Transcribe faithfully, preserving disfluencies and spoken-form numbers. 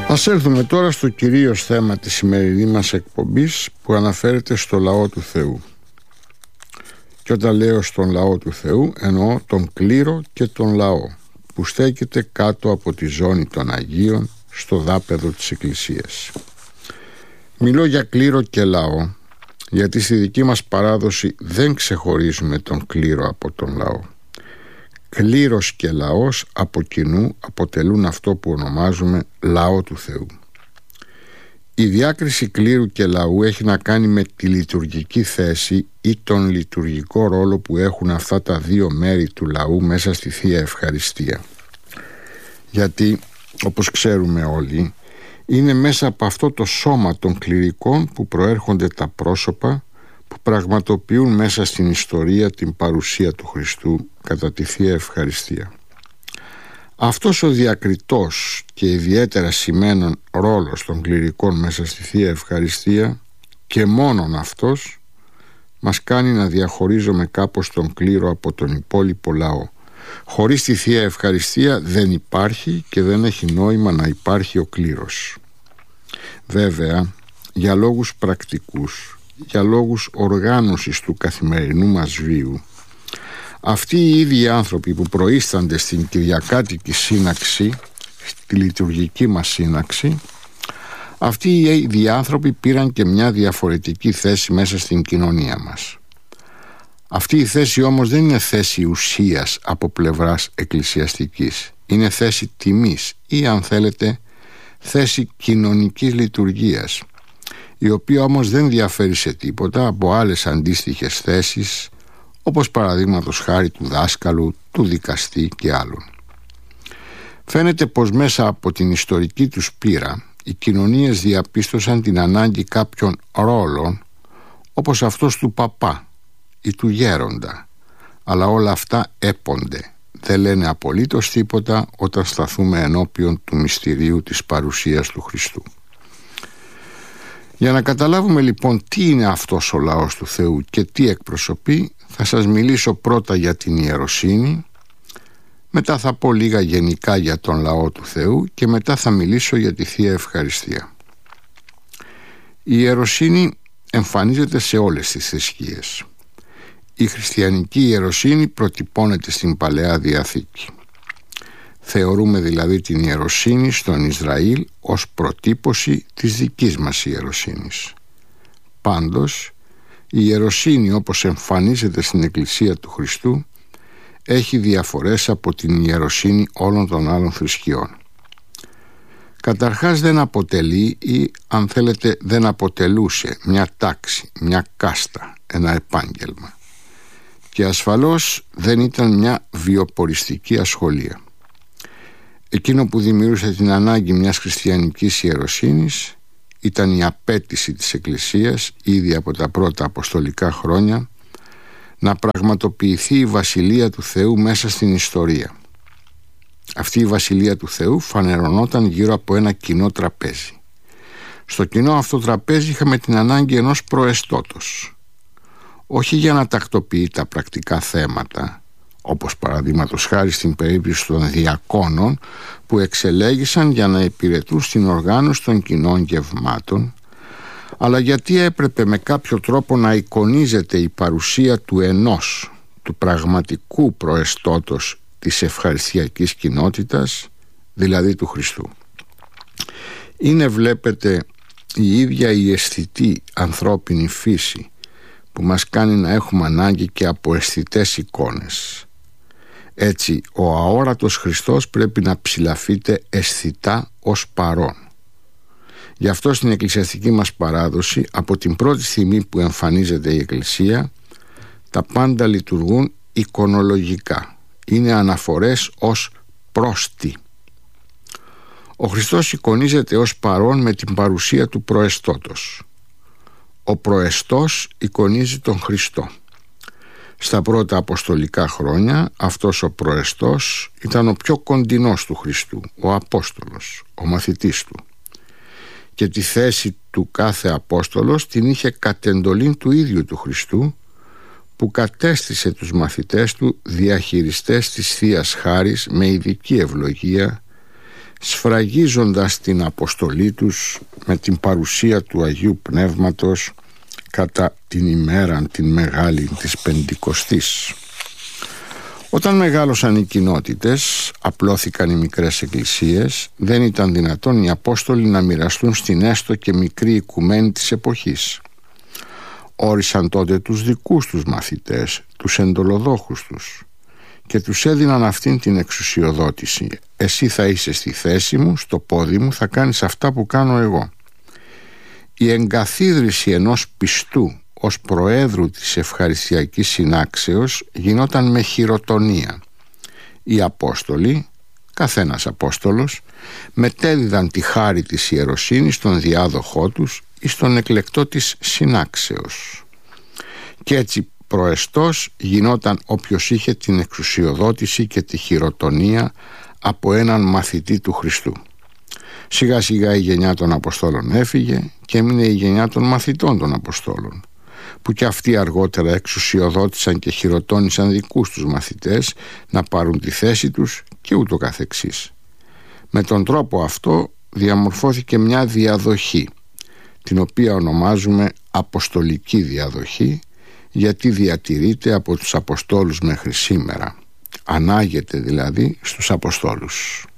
Ας έρθουμε τώρα στο κυρίως θέμα της σημερινής μας εκπομπής, που αναφέρεται στο λαό του Θεού. Και όταν λέω στον λαό του Θεού, εννοώ τον κλήρο και τον λαό, που στέκεται κάτω από τη ζώνη των Αγίων, στο δάπεδο της Εκκλησίας. Μιλώ για κλήρο και λαό, γιατί στη δική μας παράδοση δεν ξεχωρίζουμε τον κλήρο από τον λαό. Κλήρος και λαός από κοινού αποτελούν αυτό που ονομάζουμε λαό του Θεού. Η διάκριση κλήρου και λαού έχει να κάνει με τη λειτουργική θέση ή τον λειτουργικό ρόλο που έχουν αυτά τα δύο μέρη του λαού μέσα στη Θεία Ευχαριστία. Γιατί, όπως ξέρουμε όλοι, είναι μέσα από αυτό το σώμα των κληρικών που προέρχονται τα πρόσωπα που πραγματοποιούν μέσα στην ιστορία την παρουσία του Χριστού κατά τη Θεία Ευχαριστία. Αυτός ο διακριτός και ιδιαίτερα σημαίνον ρόλος των κληρικών μέσα στη Θεία Ευχαριστία, και μόνον αυτός, μας κάνει να διαχωρίζουμε κάπως τον κλήρο από τον υπόλοιπο λαό. Χωρίς τη Θεία Ευχαριστία δεν υπάρχει και δεν έχει νόημα να υπάρχει ο κλήρος. Βέβαια, για λόγους πρακτικούς, για λόγους οργάνωσης του καθημερινού μας βίου, αυτοί οι ίδιοι άνθρωποι που προείστανται στην Κυριακάτικη σύναξη, στη λειτουργική μας σύναξη, αυτοί οι ίδιοι άνθρωποι πήραν και μια διαφορετική θέση μέσα στην κοινωνία μας. Αυτή η θέση όμως δεν είναι θέση ουσίας από πλευράς εκκλησιαστικής. Είναι θέση τιμής ή, αν θέλετε, θέση κοινωνικής λειτουργίας, η οποία όμως δεν διαφέρει σε τίποτα από άλλες αντίστοιχες θέσεις, όπως παραδείγματος χάρη του δάσκαλου, του δικαστή και άλλων. Φαίνεται πως μέσα από την ιστορική τους πείρα οι κοινωνίες διαπίστωσαν την ανάγκη κάποιων ρόλων, όπως αυτός του παπά ή του γέροντα, αλλά όλα αυτά έπονται, δεν λένε απολύτως τίποτα όταν σταθούμε ενώπιον του μυστηρίου της παρουσίας του Χριστού. Για να καταλάβουμε λοιπόν τι είναι αυτός ο λαός του Θεού και τι εκπροσωπεί, θα σας μιλήσω πρώτα για την ιεροσύνη, μετά θα πω λίγα γενικά για τον λαό του Θεού και μετά θα μιλήσω για τη Θεία Ευχαριστία. Η ιεροσύνη εμφανίζεται σε όλες τις θρησκείες. Η χριστιανική ιεροσύνη προτυπώνεται στην Παλαιά Διαθήκη. Θεωρούμε δηλαδή την ιεροσύνη στον Ισραήλ ως προτύπωση της δικής μας ιεροσύνης. Πάντως, η ιεροσύνη όπως εμφανίζεται στην Εκκλησία του Χριστού έχει διαφορές από την ιεροσύνη όλων των άλλων θρησκειών. Καταρχάς δεν αποτελεί ή, αν θέλετε, δεν αποτελούσε μια τάξη, μια κάστα, ένα επάγγελμα. Και ασφαλώς δεν ήταν μια βιοποριστική ασχολία. Εκείνο που δημιούργησε την ανάγκη μιας χριστιανικής ιεροσύνης ήταν η απέτηση της Εκκλησίας ήδη από τα πρώτα αποστολικά χρόνια να πραγματοποιηθεί η Βασιλεία του Θεού μέσα στην ιστορία. Αυτή η Βασιλεία του Θεού φανερωνόταν γύρω από ένα κοινό τραπέζι. Στο κοινό αυτό τραπέζι είχαμε την ανάγκη ενός προεστώτος, όχι για να τακτοποιεί τα πρακτικά θέματα, όπως παραδείγματος χάρη στην περίπτωση των διακόνων που εξελέγησαν για να υπηρετούν στην οργάνωση των κοινών γευμάτων, αλλά γιατί έπρεπε με κάποιο τρόπο να εικονίζεται η παρουσία του ενός, του πραγματικού προεστώτος της ευχαριστιακής κοινότητας, δηλαδή του Χριστού. Είναι, βλέπετε, η ίδια η αισθητή ανθρώπινη φύση που μας κάνει να έχουμε ανάγκη και από αισθητές εικόνες. Έτσι, ο αόρατος Χριστός πρέπει να ψηλαφείται αισθητά ως παρόν. Γι' αυτό στην εκκλησιαστική μας παράδοση, από την πρώτη στιγμή που εμφανίζεται η Εκκλησία, τα πάντα λειτουργούν εικονολογικά. Είναι αναφορές ως πρόστη. Ο Χριστός εικονίζεται ως παρόν με την παρουσία του προεστώτος. Ο προεστός εικονίζει τον Χριστό. Στα πρώτα αποστολικά χρόνια αυτός ο προεστός ήταν ο πιο κοντινός του Χριστού, ο Απόστολος, ο μαθητής του. Και τη θέση του κάθε Απόστολος την είχε κατ' εντολήν του ίδιου του Χριστού, που κατέστησε τους μαθητές του διαχειριστές της Θείας Χάρις με ειδική ευλογία, σφραγίζοντας την αποστολή τους με την παρουσία του Αγίου Πνεύματος κατά την ημέρα την μεγάλη της Πεντηκοστής. Όταν μεγάλωσαν οι κοινότητες, απλώθηκαν οι μικρές εκκλησίες, δεν ήταν δυνατόν οι Απόστολοι να μοιραστούν στην έστω και μικρή οικουμένη της εποχής. Όρισαν τότε τους δικούς τους μαθητές, τους εντολοδόχους τους, και τους έδιναν αυτήν την εξουσιοδότηση. Εσύ θα είσαι στη θέση μου, στο πόδι μου, θα κάνεις αυτά που κάνω εγώ. Η εγκαθίδρυση ενός πιστού ως προέδρου της ευχαριστιακής συνάξεως γινόταν με χειροτονία. Οι Απόστολοι, καθένας Απόστολος, μετέδιδαν τη χάρη της ιεροσύνης στον διάδοχό τους ή στον εκλεκτό της συνάξεως. Και έτσι προεστός γινόταν όποιος είχε την εξουσιοδότηση και τη χειροτονία από έναν μαθητή του Χριστού. Σιγά σιγά η γενιά των Αποστόλων έφυγε και έμεινε η γενιά των μαθητών των Αποστόλων, που και αυτοί αργότερα εξουσιοδότησαν και χειροτώνησαν δικούς τους μαθητές να πάρουν τη θέση τους και ούτω καθεξής. Με τον τρόπο αυτό διαμορφώθηκε μια διαδοχή, την οποία ονομάζουμε Αποστολική διαδοχή, γιατί διατηρείται από τους Αποστόλους μέχρι σήμερα. Ανάγεται δηλαδή στους Αποστόλους.